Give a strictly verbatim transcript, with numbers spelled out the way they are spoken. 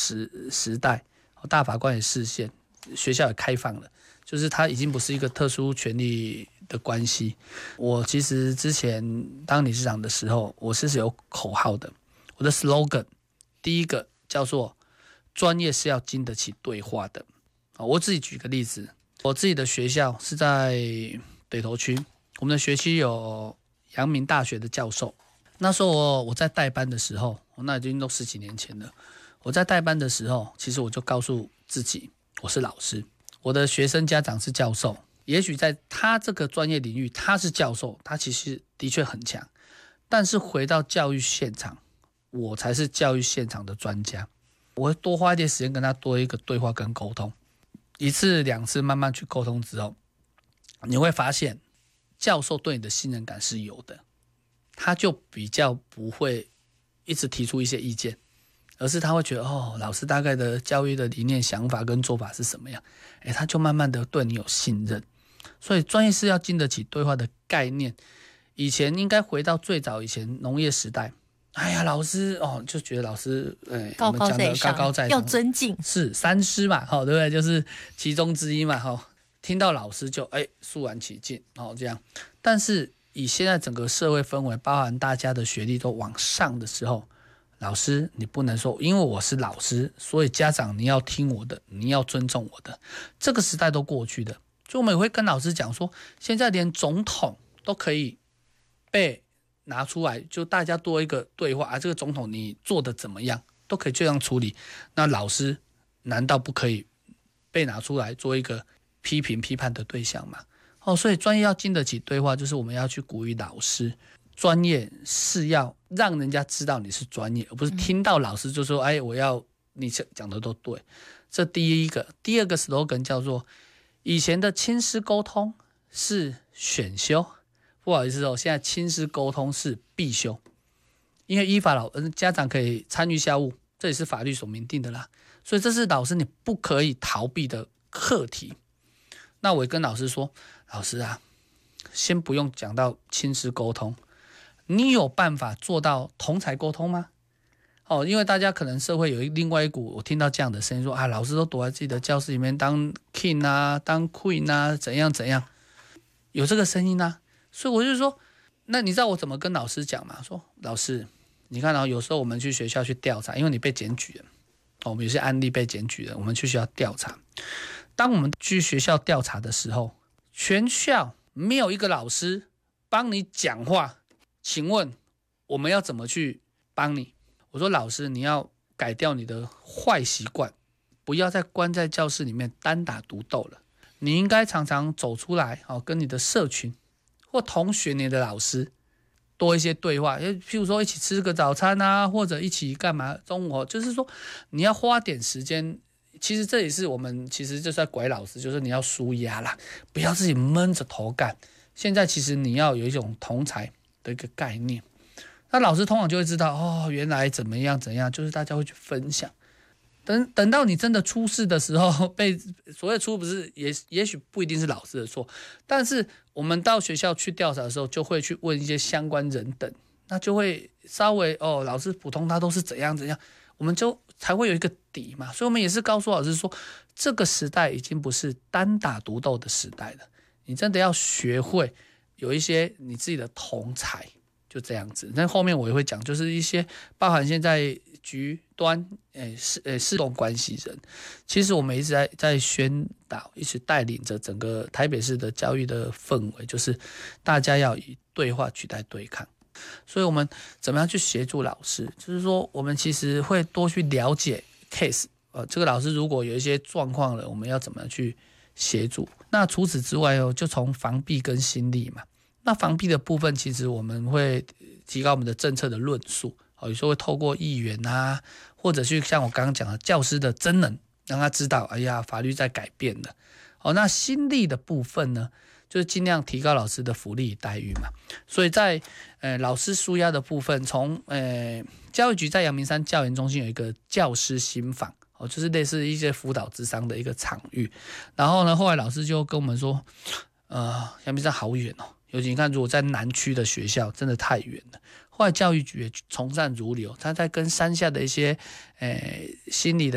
时时代，大法官也释宪，学校也开放了，就是它已经不是一个特殊权利的关系。我其实之前当理事长的时候，我是有口号的，我的 slogan 第一个叫做专业是要经得起对话的。我自己举个例子，我自己的学校是在北投区，我们的学区有阳明大学的教授。那时候 我, 我在带班的时候，那已经都十几年前了。我在带班的时候，其实我就告诉自己，我是老师，我的学生家长是教授。也许在他这个专业领域，他是教授，他其实的确很强。但是回到教育现场，我才是教育现场的专家。我会多花一点时间跟他多一个对话跟沟通，一次两次慢慢去沟通之后，你会发现教授对你的信任感是有的，他就比较不会一直提出一些意见，而是他会觉得哦，老师大概的教育的理念想法跟做法是什么样，诶他就慢慢的对你有信任。所以专业是要经得起对话的概念，以前应该回到最早以前农业时代，哎呀老师哦，就觉得老师哎高高在上， 高高在上要尊敬， 是三师嘛，对不对？就是其中之一嘛，听到老师就哎肃然起敬，这样。但是以现在整个社会氛围，包含大家的学历都往上的时候，老师你不能说因为我是老师，所以家长你要听我的，你要尊重我的，这个时代都过去的。所以我们也会跟老师讲说，现在连总统都可以被拿出来，就大家多一个对话啊，这个总统你做的怎么样，都可以这样处理。那老师难道不可以被拿出来做一个批评批判的对象吗？哦，所以专业要经得起对话，就是我们要去鼓励老师，专业是要让人家知道你是专业，而不是听到老师就说，哎，我要你讲的都对。这第一个，第二个 slogan 叫做以前的亲师沟通是选修，不好意思哦，现在亲师沟通是必修，因为依法老家长可以参与校务，这也是法律所明定的啦，所以这是老师你不可以逃避的课题。那我也跟老师说，老师啊，先不用讲到亲师沟通，你有办法做到同侪沟通吗？哦，因为大家可能社会有另外一股，我听到这样的声音说啊，老师都躲在自己的教室里面当 king 啊，当 queen 啊，怎样怎样，有这个声音啊。所以我就说，那你知道我怎么跟老师讲吗？说老师，你看啊，有时候我们去学校去调查，因为你被检举了，哦，我们有些案例被检举了，我们去学校调查。当我们去学校调查的时候，全校没有一个老师帮你讲话，请问我们要怎么去帮你？我说老师，你要改掉你的坏习惯，不要再关在教室里面单打独斗了。你应该常常走出来，跟你的社群或同学、你的老师多一些对话，譬如说一起吃个早餐啊，或者一起干嘛。中午就是说你要花点时间。其实这也是我们其实就是在拐老师，就是你要抒压啦，不要自己闷着头干。现在其实你要有一种同侪的一个概念。那老师通常就会知道哦，原来怎么样怎样，就是大家会去分享。等等到你真的出事的时候，被所谓出不是也也许不一定是老师的错，但是我们到学校去调查的时候，就会去问一些相关人等，那就会稍微哦，老师普通他都是怎样怎样，我们就才会有一个底嘛。所以我们也是告诉老师说，这个时代已经不是单打独斗的时代了，你真的要学会有一些你自己的同侪。就这样子，那后面我也会讲，就是一些包含现在局端诶是诶是动关系人，其实我们一直在在宣导，一直带领着整个台北市的教育的氛围，就是大家要以对话取代对抗。所以我们怎么样去协助老师？就是说，我们其实会多去了解 case， 呃，这个老师如果有一些状况了，我们要怎么样去协助？那除此之外哦，就从防弊跟心力嘛。那防弊的部分，其实我们会提高我们的政策的论述，有时候会透过议员啊，或者去像我刚刚讲的教师的真能，让他知道，哎呀，法律在改变了。好，那心力的部分呢，就是尽量提高老师的福利与待遇嘛。所以在呃老师抒压的部分，从呃教育局在阳明山教研中心有一个教师心访，哦，就是类似一些辅导諮商的一个场域。然后呢，后来老师就跟我们说，呃，阳明山好远哦。尤其你看，如果在南区的学校真的太远了。后来教育局也从善如流，他在跟山下的一些，呃，心理的。